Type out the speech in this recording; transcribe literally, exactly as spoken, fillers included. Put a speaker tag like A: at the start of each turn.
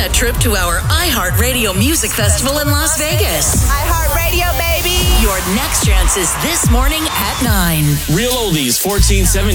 A: a trip to our iHeartRadio Music Festival in Las Vegas.
B: iHeartRadio, baby.
A: Your next chance is this morning at nine.
C: Real Oldies, fourteen seventy.